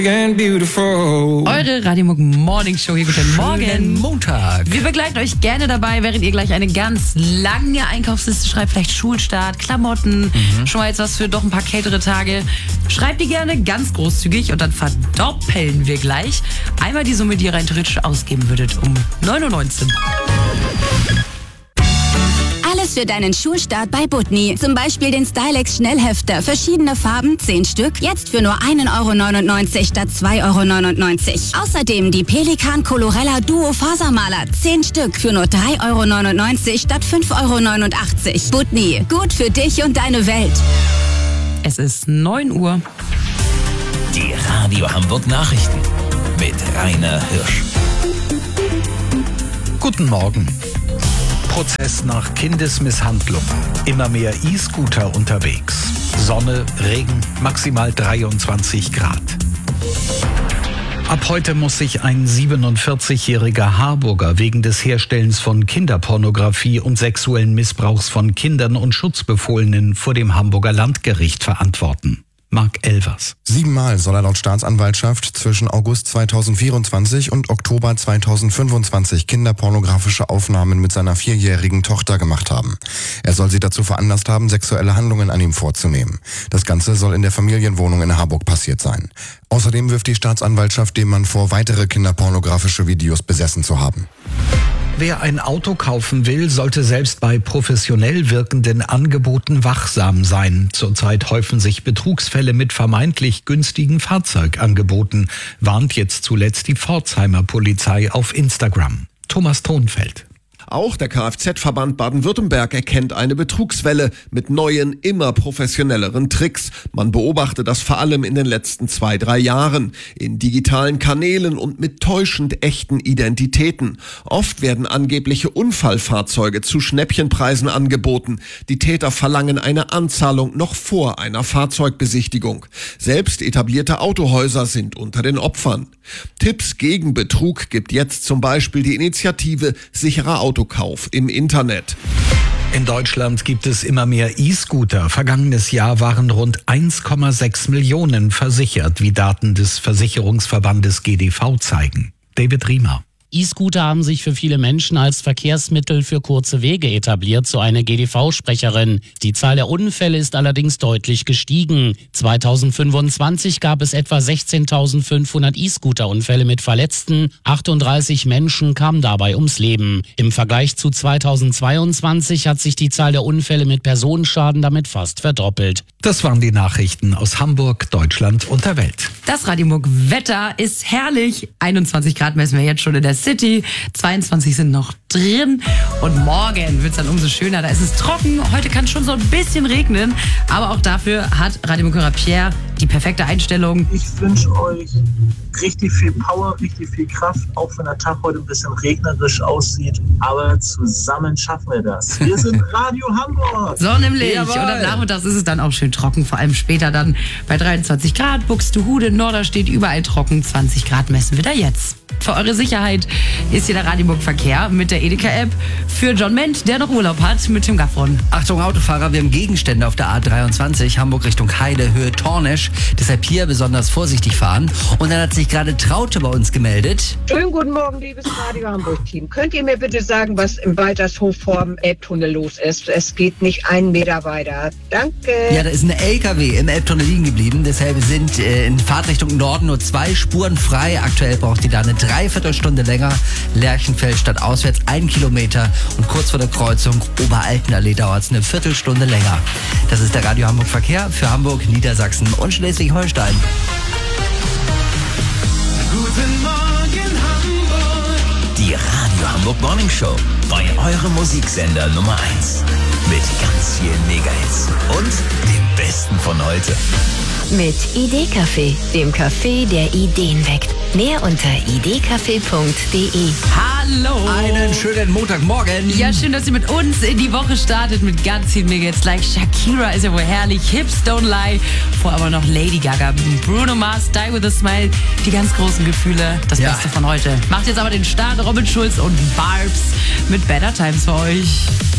Eure Radio Morning Show hier. Guten Morgen. Schönen Montag. Wir begleiten euch gerne dabei, während ihr gleich eine ganz lange Einkaufsliste schreibt. Vielleicht Schulstart, Klamotten, schon mal jetzt was für doch ein paar kältere Tage. Schreibt die gerne ganz großzügig und dann verdoppeln wir gleich einmal die Summe, die ihr rein theoretisch ausgeben würdet, um 9:19 Uhr. Alles für deinen Schulstart bei Budni. Zum Beispiel den Stylex Schnellhefter. Verschiedene Farben, 10 Stück. Jetzt für nur 1,99 € statt 2,99 €. Außerdem die Pelikan Colorella Duo Fasermaler. 10 Stück für nur 3,99 € statt 5,89 €. Budni. Gut für dich und deine Welt. Es ist 9 Uhr. Die Radio Hamburg Nachrichten mit Rainer Hirsch. Guten Morgen. Prozess nach Kindesmisshandlung. Immer mehr E-Scooter unterwegs. Sonne, Regen, maximal 23 Grad. Ab heute muss sich ein 47-jähriger Harburger wegen des Herstellens von Kinderpornografie und sexuellen Missbrauchs von Kindern und Schutzbefohlenen vor dem Hamburger Landgericht verantworten. Marc Elvers. 7-mal soll er laut Staatsanwaltschaft zwischen August 2024 und Oktober 2025 kinderpornografische Aufnahmen mit seiner 4-jährigen Tochter gemacht haben. Er soll sie dazu veranlasst haben, sexuelle Handlungen an ihm vorzunehmen. Das Ganze soll in der Familienwohnung in Harburg passiert sein. Außerdem wirft die Staatsanwaltschaft dem Mann vor, weitere kinderpornografische Videos besessen zu haben. Wer ein Auto kaufen will, sollte selbst bei professionell wirkenden Angeboten wachsam sein. Zurzeit häufen sich Betrugsfälle mit vermeintlich günstigen Fahrzeugangeboten, warnt jetzt zuletzt die Pforzheimer Polizei auf Instagram. Thomas Thonfeld. Auch der Kfz-Verband Baden-Württemberg erkennt eine Betrugswelle mit neuen, immer professionelleren Tricks. Man beobachtet das vor allem in den letzten 2-3 Jahren. In digitalen Kanälen und mit täuschend echten Identitäten. Oft werden angebliche Unfallfahrzeuge zu Schnäppchenpreisen angeboten. Die Täter verlangen eine Anzahlung noch vor einer Fahrzeugbesichtigung. Selbst etablierte Autohäuser sind unter den Opfern. Tipps gegen Betrug gibt jetzt zum Beispiel die Initiative Sicherer Autokauf im Internet. In Deutschland gibt es immer mehr E-Scooter. Vergangenes Jahr waren rund 1,6 Millionen versichert, wie Daten des Versicherungsverbandes GDV zeigen. David Riemer. E-Scooter haben sich für viele Menschen als Verkehrsmittel für kurze Wege etabliert, so eine GDV-Sprecherin. Die Zahl der Unfälle ist allerdings deutlich gestiegen. 2025 gab es etwa 16.500 E-Scooter-Unfälle mit Verletzten. 38 Menschen kamen dabei ums Leben. Im Vergleich zu 2022 hat sich die Zahl der Unfälle mit Personenschaden damit fast verdoppelt. Das waren die Nachrichten aus Hamburg, Deutschland und der Welt. Das Wetter ist herrlich. 21 Grad messen wir jetzt schon in der City. 22 sind noch drin. Und morgen wird es dann umso schöner. Da ist es trocken. Heute kann es schon so ein bisschen regnen. Aber auch dafür hat Radio Pierre die perfekte Einstellung. Ich wünsche euch richtig viel Power, richtig viel Kraft. Auch wenn der Tag heute ein bisschen regnerisch aussieht. Aber zusammen schaffen wir das. Wir sind Radio Hamburg. So nämlich. Jawohl. Und am Nachmittag ist es dann auch schön trocken. Vor allem später dann bei 23 Grad. Buxtehude, Norderstedt, überall trocken. 20 Grad messen wir da jetzt. Für eure Sicherheit ist hier der Radio Verkehr mit der Edeka-App für John Ment, der noch Urlaub hat, mit Tim Gaffron. Achtung Autofahrer, wir haben Gegenstände auf der A23, Hamburg Richtung Heide, Höhe Tornisch. Deshalb hier besonders vorsichtig fahren. Und dann hat sich gerade Traute bei uns gemeldet. Schönen guten Morgen, liebes Radio Hamburg-Team. Könnt ihr mir bitte sagen, was im Waltershof vorm Elbtunnel los ist? Es geht nicht 1 Meter weiter. Danke. Ja, da ist ein LKW im Elbtunnel liegen geblieben. Deshalb sind in Fahrtrichtung Norden nur 2 Spuren frei. Aktuell braucht ihr da eine Dreiviertelstunde länger. Lerchenfeld statt auswärts 1 Kilometer. Und kurz vor der Kreuzung Oberaltenallee dauert es eine Viertelstunde länger. Das ist der Radio Hamburg Verkehr für Hamburg, Niedersachsen und Schleswig-Holstein. Guten Morgen Hamburg. Die Radio Hamburg Morning Show bei eurem Musiksender Nummer 1. Mit ganz vielen Mega-Hits und dem Besten von heute. Mit Idee-Café, dem Café, der Ideen weckt. Mehr unter idcafé.de. Hallo. Einen schönen Montagmorgen. Ja, schön, dass ihr mit uns in die Woche startet mit ganz vielen Mega-Hits. Like Shakira ist ja wohl herrlich. Hips Don't Lie. Vor aber noch Lady Gaga, Bruno Mars, Die With A Smile. Die ganz großen Gefühle. Das Beste von heute. Macht jetzt aber den Start. Robin Schulz und Barbs mit Better Times für euch.